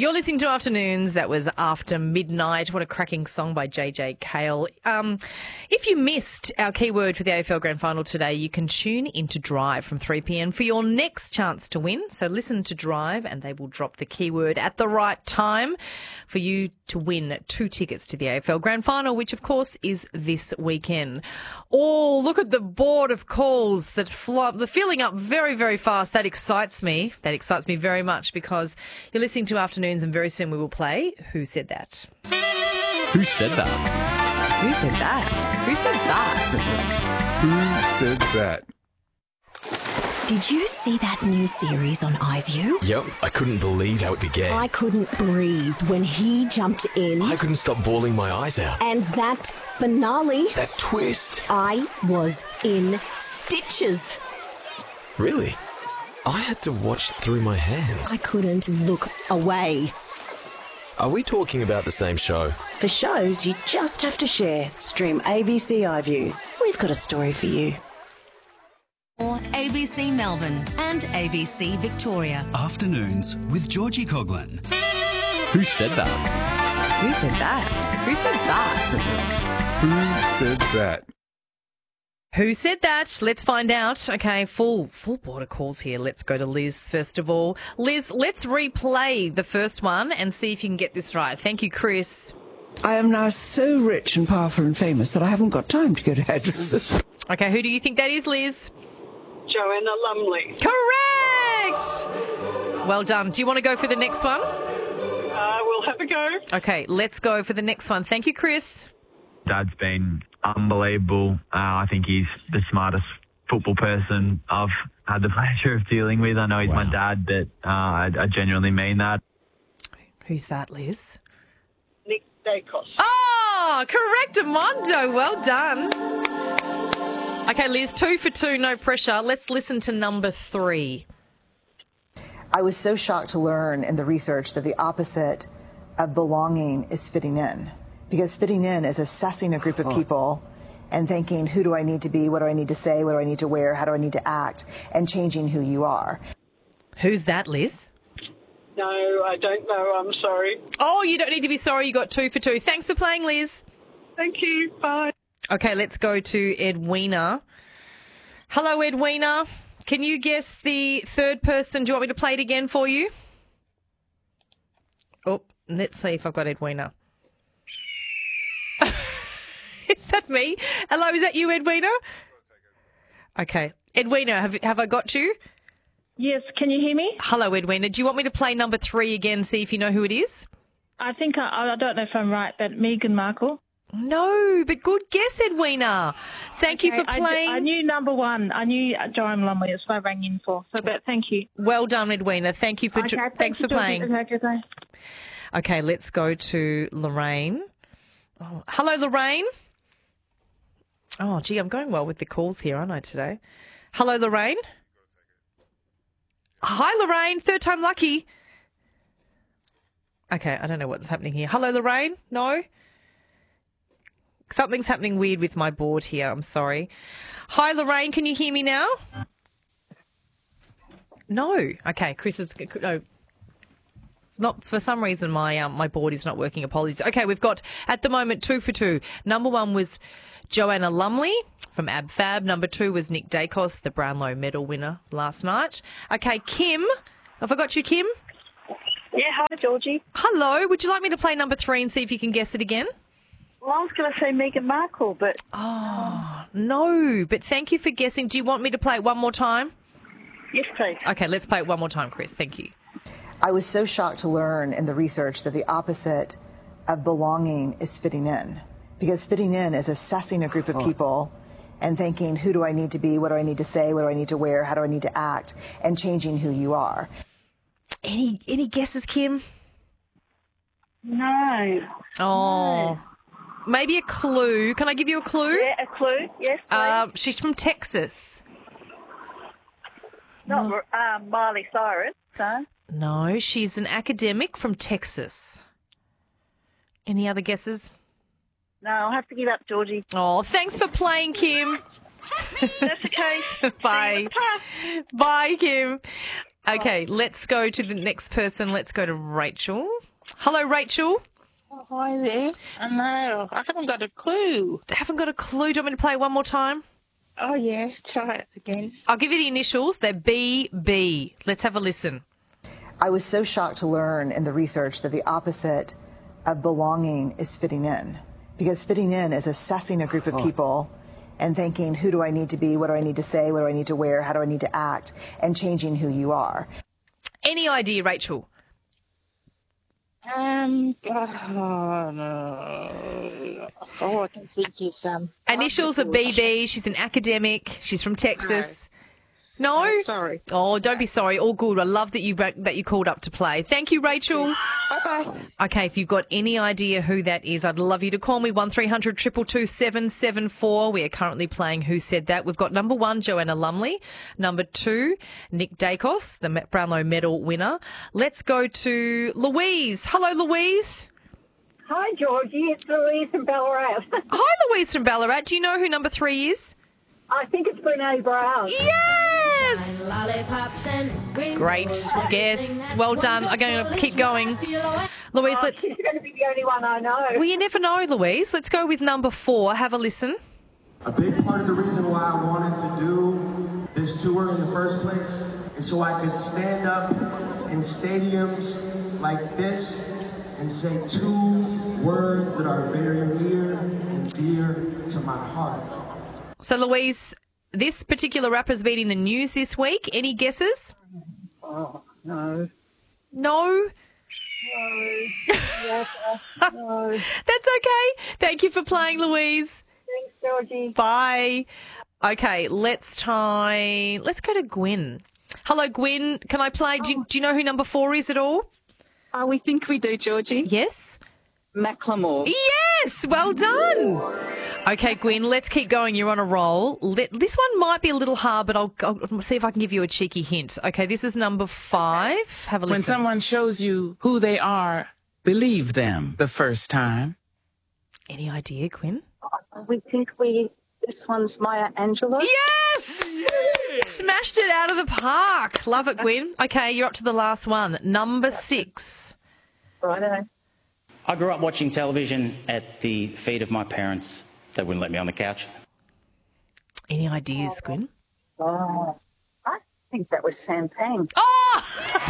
You're listening to Afternoons. That was After Midnight. What a cracking song by JJ Cale. If you missed our keyword for the AFL Grand Final today, you can tune into Drive from 3 p.m. for your next chance to win. So listen to Drive and they will drop the keyword at the right time for you to win 2 tickets to the AFL Grand Final, which of course is this weekend. Oh, look at the board of calls that they're filling up very, very fast. That excites me. That excites me very much because you're listening to Afternoons and very soon we will play Who Said That? Who said that? Who said that? Who said that? Who said that? Did you see that new series on iView? Yep, I couldn't believe how it began. I couldn't breathe when he jumped in. I couldn't stop bawling my eyes out. And that finale, That twist. I was in stitches. Really? I had to watch through my hands. I couldn't look away. Are we talking about the same show? For shows you just have to share, stream ABC iView. We've got a story for you. Or ABC Melbourne and ABC Victoria. Afternoons with Georgie Coughlin. Who said that? Who said that? Who said that? Who said that? Who said that? Let's find out. Okay, full board of calls here. Let's go to Liz first of all. Liz, let's replay the first one and see if you can get this right. Thank you, Chris. I am now so rich and powerful and famous that I haven't got time to go to hairdressers. Okay, who do you think that is, Liz? Joanna Lumley. Correct! Well done. Do you want to go for the next one? We'll have a go. Okay, let's go for the next one. Thank you, Chris. Dad's been unbelievable. I think he's the smartest football person I've had the pleasure of dealing with. I know he's my dad, but I genuinely mean that. Who's that, Liz? Nick Dacos. Oh, correct, Armando. Well done. Okay, Liz, 2 for 2, no pressure. Let's listen to number 3. I was so shocked to learn in the research that the opposite of belonging is fitting in. Because fitting in is assessing a group of people and thinking, who do I need to be? What do I need to say? What do I need to wear? How do I need to act? And changing who you are. Who's that, Liz? No, I don't know. I'm sorry. Oh, you don't need to be sorry. You got 2 for 2. Thanks for playing, Liz. Thank you. Bye. Okay, let's go to Edwina. Hello, Edwina. Can you guess the third person? Do you want me to play it again for you? Oh, let's see if I've got Edwina. Is that me? Hello, is that you, Edwina? Okay. Edwina, have I got you? Yes, can you hear me? Hello, Edwina. Do you want me to play number 3 again, see if you know who it is? I think, I don't know if I'm right, but Meghan Markle. No, but good guess, Edwina. Thank you for playing. I knew number 1. I knew Joanne Lumley. That's what I rang in for. So, but thank you. Well done, Edwina. Thank you for thanks for playing. Okay, let's go to Lorraine. Oh, hello, Lorraine. Oh, gee, I'm going well with the calls here, aren't I, today? Hello, Lorraine. Hi, Lorraine. Third time lucky. Okay, I don't know what's happening here. Hello, Lorraine. No? Something's happening weird with my board here. I'm sorry. Hi, Lorraine. Can you hear me now? No. Okay, Chris is... No. Not for some reason my board is not working. Apologies. Okay, we've got at the moment 2 for 2. Number 1 was Joanna Lumley from Ab Fab. Number 2 was Nick Dacos, the Brownlow medal winner last night. Okay, Kim. Have I got you, Kim? Yeah, hi, Georgie. Hello. Would you like me to play number 3 and see if you can guess it again? Well, I was going to say Meghan Markle, but... Oh, no. But thank you for guessing. Do you want me to play it one more time? Yes, please. Okay, let's play it one more time, Chris. Thank you. I was so shocked to learn in the research that the opposite of belonging is fitting in. Because fitting in is assessing a group of people and thinking, who do I need to be? What do I need to say? What do I need to wear? How do I need to act? And changing who you are. Any guesses, Kim? No. Oh. No. Maybe a clue. Can I give you a clue? Yeah, a clue. Yes, please. She's from Texas. Not Miley Cyrus, so... No, she's an academic from Texas. Any other guesses? No, I'll have to give up, Georgie. Oh, thanks for playing, Kim. That's okay. Bye. Bye, Kim. Okay, let's go to the next person. Let's go to Rachel. Hello, Rachel. Oh, hi there. No, I haven't got a clue. Haven't got a clue. Do you want me to play it one more time? Oh, yeah. Try it again. I'll give you the initials. They're BB. Let's have a listen. I was so shocked to learn in the research that the opposite of belonging is fitting in. Because fitting in is assessing a group of people and thinking, who do I need to be? What do I need to say? What do I need to wear? How do I need to act? And changing who you are. Any idea, Rachel? Oh, no. All I can think is, Initials are BB. She's an academic. She's from Texas. No? Sorry. Oh, don't be sorry. All good. I love that you called up to play. Thank you, Rachel. Bye-bye. Okay, if you've got any idea who that is, I'd love you to call me 1300 222 774. We are currently playing Who Said That. We've got number 1, Joanna Lumley. Number 2, Nick Dacos, the Brownlow medal winner. Let's go to Louise. Hello, Louise. Hi, Georgie. It's Louise from Ballarat. Hi, Louise from Ballarat. Do you know who number 3 is? I think it's Brene Brown. Yes! Great guess. Well done. I'm going to keep going. Louise, let's... She's going to be the only one I know. Well, you never know, Louise. Let's go with number 4. Have a listen. A big part of the reason why I wanted to do this tour in the first place is so I could stand up in stadiums like this and say 2 words that are very near and dear to my heart. So, Louise, this particular rapper's been in the news this week. Any guesses? Oh, no. No? No. Yes, no. That's okay. Thank you for playing, Louise. Thanks, Georgie. Bye. Okay, let's go to Gwen. Hello, Gwen. Can I play? Do you know who number 4 is at all? Oh, we think we do, Georgie. Yes? Macklemore. Yes! Well done. Okay, Gwen, let's keep going. You're on a roll. This one might be a little hard, but I'll see if I can give you a cheeky hint. Okay, this is number 5. Have a listen. When someone shows you who they are, believe them the first time. Any idea, Gwen? We think this one's Maya Angelou. Yes! Smashed it out of the park. Love it, Gwen. Okay, you're up to the last one. Number 6. Righto. I grew up watching television at the feet of my parents. They wouldn't let me on the couch. Any ideas, Gwen? Oh, I think that was Sam Pang. Oh!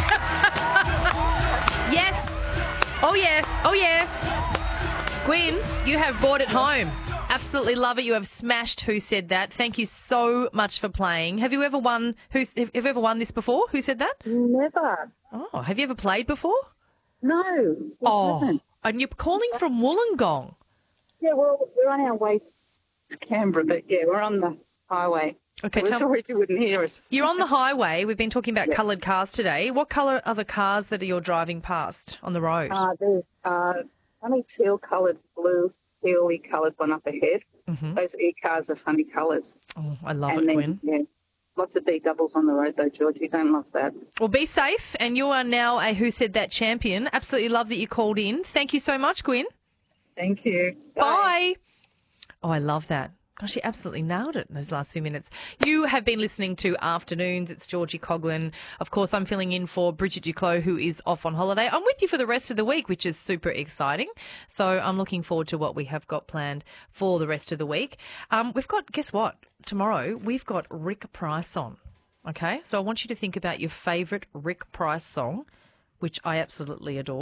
Yes! Oh, yeah. Oh, yeah. Gwen, you have brought it home. Absolutely love it. You have smashed Who Said That. Thank you so much for playing. Have you ever won have you ever won this before? Who Said That? Never. Oh, have you ever played before? No. Oh, and you're calling from Wollongong. Yeah, well, we're on our way to Canberra, but yeah, we're on the highway. Okay, so sorry you wouldn't hear us. You're on the highway. We've been talking about coloured cars today. What colour are the cars that you're driving past on the road? There's funny teal-coloured, blue, teal-coloured one up ahead. Mm-hmm. Those e-cars are funny colours. Oh, I love it, Gwen. Yeah, lots of D-doubles on the road, though, George. You don't love that. Well, be safe, and you are now a Who Said That champion. Absolutely love that you called in. Thank you so much, Gwen. Thank you. Bye. Oh, I love that. Gosh, she absolutely nailed it in those last few minutes. You have been listening to Afternoons. It's Georgie Coughlin. Of course, I'm filling in for Bridget Duclos, who is off on holiday. I'm with you for the rest of the week, which is super exciting. So I'm looking forward to what we have got planned for the rest of the week. We've got, guess what? Tomorrow, we've got Rick Price on. Okay? So I want you to think about your favourite Rick Price song, which I absolutely adore.